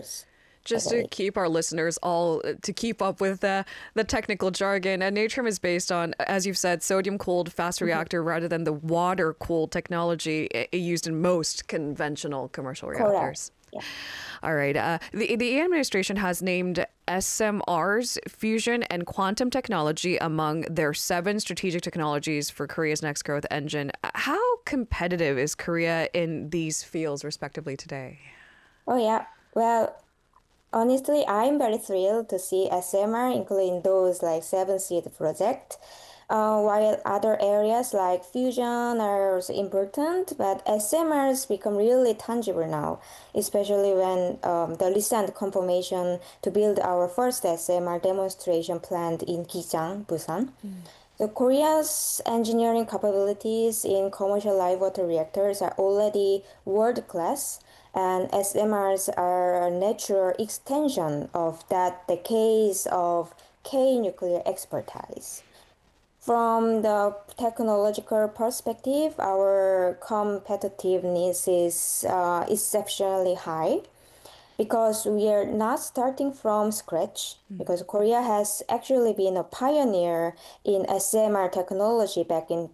reactors, I Just to believe. keep our listeners all to keep up with the technical jargon, Natrium is based on, as you've said, sodium cooled fast Mhm. reactor rather than the water cooled technology used in most conventional commercial Correct. reactors. Yeah. All right. The administration has named SMRs, fusion and quantum technology, among their 7 strategic technologies for Korea's next growth engine. How competitive is Korea in these fields, respectively, today? Oh, yeah. Well, honestly, I'm very thrilled to see SMR including those like Seven Seed Project. While other areas like fusion are also important, but SMRs become really tangible now, especially when the recent confirmation to build our first SMR demonstration plant in Gijang, Busan. So Korea's engineering capabilities in commercial live water reactors are already world class, and SMRs are a natural extension of that decades of K nuclear expertise. From the technological perspective, our competitiveness is exceptionally high because we are not starting from scratch, because Korea has actually been a pioneer in SMR technology back in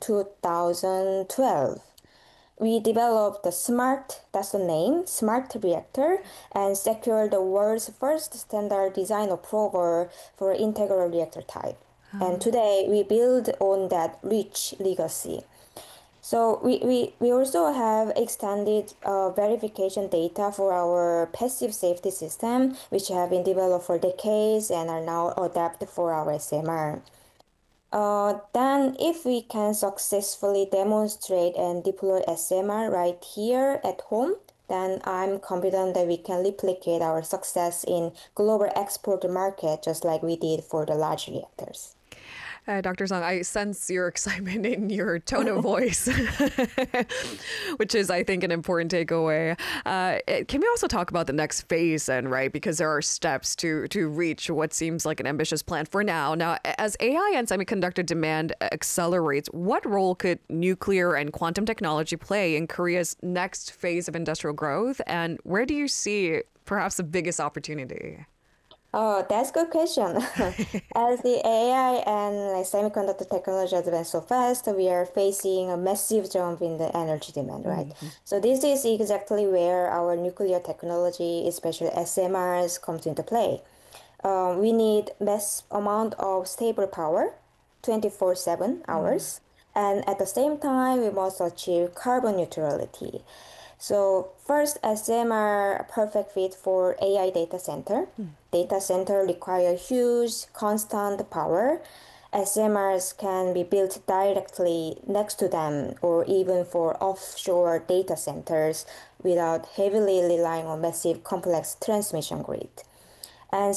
2012. We developed the SMART, that's the name, SMART reactor, and secured the world's first standard design approval for integral reactor type. And today we build on that rich legacy. So we also have extended verification data for our passive safety system, which have been developed for decades and are now adapted for our SMR. Then, if we can successfully demonstrate and deploy SMR right here at home, then I'm confident that we can replicate our success in global export market just like we did for the large reactors. Dr. Song, I sense your excitement in your tone of voice, which is, I think, an important takeaway. Can we also talk about the next phase then, right? Because there are steps to reach what seems like an ambitious plan for now. Now, as AI and semiconductor demand accelerates, what role could nuclear and quantum technology play in Korea's next phase of industrial growth? And where do you see perhaps the biggest opportunity? Oh, that's a good question. As the AI and like, semiconductor technology advance so fast, we are facing a massive jump in the energy demand, right? So this is exactly where our nuclear technology, especially SMRs, comes into play. We need mass amount of stable power, 24/7 hours, and at the same time, we must achieve carbon neutrality. So first, SM are a perfect fit for AI data center. Data center require huge constant power. SMRs can be built directly next to them or even for offshore data centers without heavily relying on massive complex transmission grid. And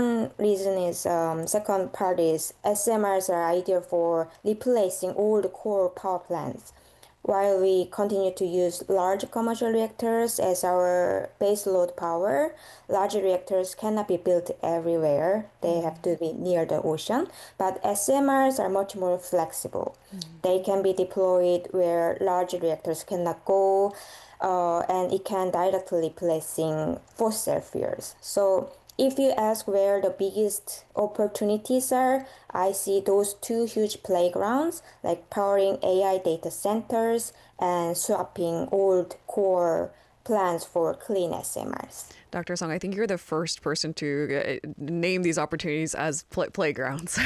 second part is SMRs are ideal for replacing old coal power plants. While we continue to use large commercial reactors as our baseload power, large reactors cannot be built everywhere. They have to be near the ocean. But SMRs are much more flexible. They can be deployed where large reactors cannot go, and it can directly replacing fossil fuels. So if you ask where the biggest opportunities are, I see those two huge playgrounds, like powering AI data centers and swapping old core plants for clean SMRs. Dr. Song, I think you're the first person to name these opportunities as playgrounds.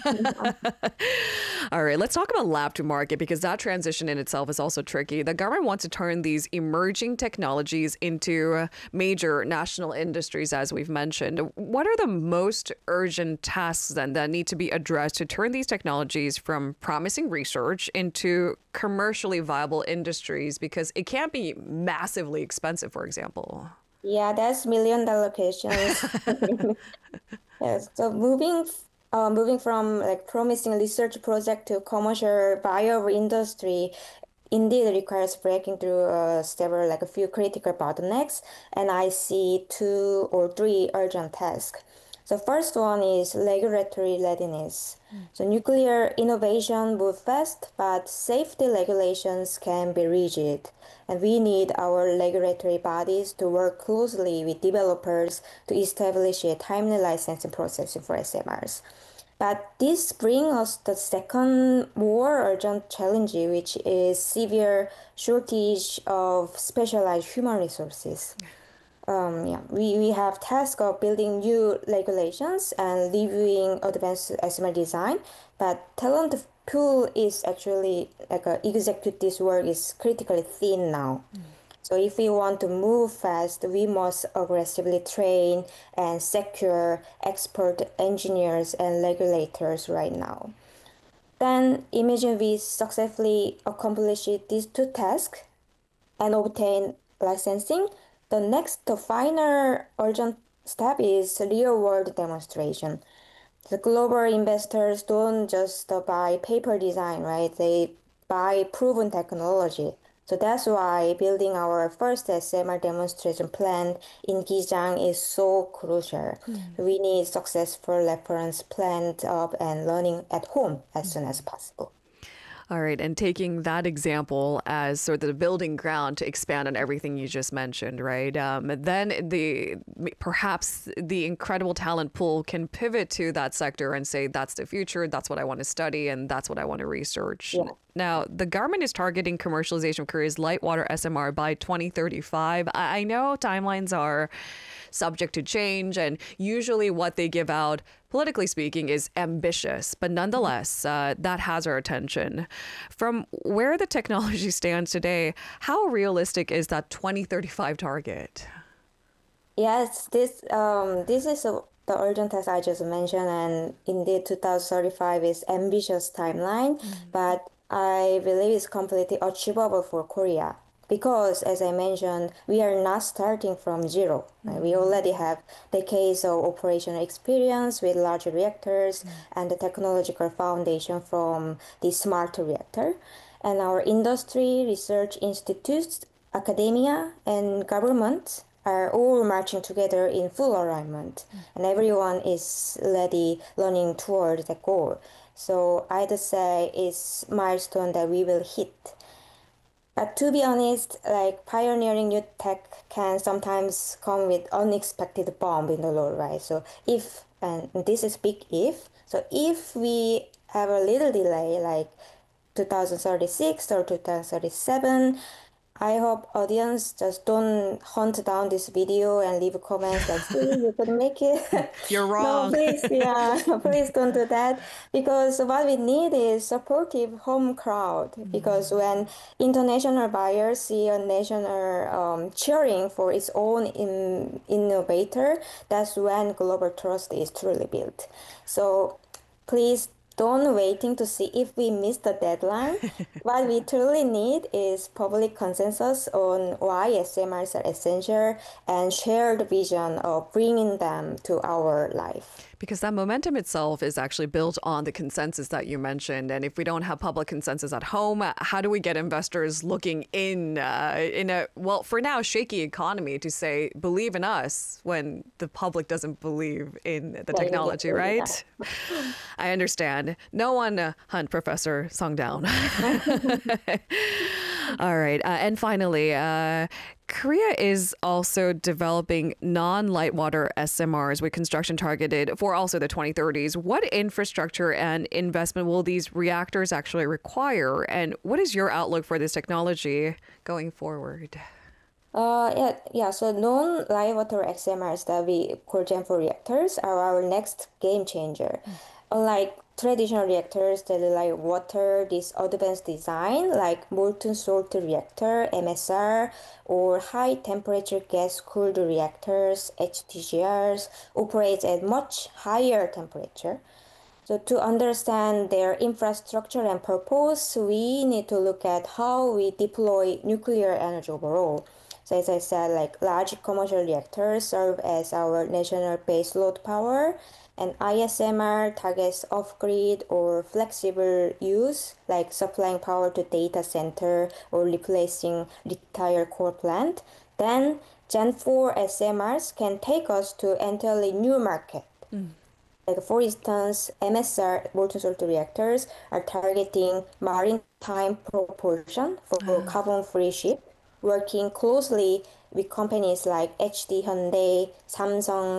All right, let's talk about lab to market because that transition in itself is also tricky. The government wants to turn these emerging technologies into major national industries, as we've mentioned. What are the most urgent tasks then that need to be addressed to turn these technologies from promising research into commercially viable industries? Because it can't be massively expensive, for example. Yeah, that's $1 million questions. Yes. So moving from like promising research project to commercial viable industry indeed requires breaking through several like a few critical bottlenecks, and I see two or three urgent tasks. So first one is regulatory readiness. So nuclear innovation move fast, but safety regulations can be rigid. And we need our regulatory bodies to work closely with developers to establish a timely licensing process for SMRs. But this brings us the second more urgent challenge, which is severe shortage of specialized human resources. We have task of building new regulations and reviewing advanced SMR design, but talent pool is actually like execute this work is critically thin now. So if we want to move fast, we must aggressively train and secure expert engineers and regulators right now. Then imagine we successfully accomplish these two tasks and obtain licensing. The next, the final urgent step is real-world demonstration. The global investors don't just buy paper design, right? They buy proven technology. So that's why building our first SMR demonstration plant in Gijang is so crucial. We need successful reference plant up and running at home as soon as possible. All right. And taking that example as sort of the building ground to expand on everything you just mentioned, right? Then perhaps the incredible talent pool can pivot to that sector and say, that's the future. That's what I want to study. And that's what I want to research. Yeah. Now, the government is targeting commercialization of Korea's light water SMR by 2035. I know timelines are subject to change, and usually what they give out, politically speaking, is ambitious, but nonetheless, that has our attention. From where the technology stands today, how realistic is that 2035 target? Yes, this is the urgent task I just mentioned, and indeed 2035 is ambitious timeline, but I believe it's completely achievable for Korea. Because, as I mentioned, we are not starting from zero. Right? We already have decades of operational experience with large reactors and the technological foundation from the smart reactor. And our industry, research institutes, academia, and government are all marching together in full alignment. And everyone is ready running toward the goal. So I'd say it's milestone that we will hit. But to be honest, like pioneering new tech can sometimes come with unexpected bump in the road, right? So if, and this is big if, so if we have a little delay, like 2036 or 2037, I hope audience just don't hunt down this video and leave comments like, see, you could make it. You're No, wrong. please, yeah, please don't do that. Because what we need is supportive home crowd. Because when international buyers see a national cheering for its own innovator, that's when global trust is truly built. So please don't waiting to see if we miss the deadline. What we truly need is public consensus on why SMRs are essential and shared vision of bringing them to our life. Because that momentum itself is actually built on the consensus that you mentioned. And if we don't have public consensus at home, how do we get investors looking in a, well, for now, shaky economy to say, believe in us when the public doesn't believe in the technology, right? I understand. No one hunt Professor Song down. All right. And finally, Korea is also developing non-light water SMRs with construction targeted for also the 2030s. What infrastructure and investment will these reactors actually require? And what is your outlook for this technology going forward? So non-light water SMRs that we call Gen4 reactors are our next game changer. Unlike traditional reactors that rely on water, this advanced design, like molten salt reactor, MSR, or high temperature gas cooled reactors, HTGRs, operates at much higher temperature. So to understand their infrastructure and purpose, we need to look at how we deploy nuclear energy overall. So as I said, like large commercial reactors serve as our national baseload power, and ISMR targets off-grid or flexible use, like supplying power to data center or replacing retired coal plant. Then Gen 4 SMRs can take us to entirely new market, Like for instance, MSR molten salt reactors are targeting maritime propulsion for carbon-free ship, working closely with companies like HD Hyundai, Samsung,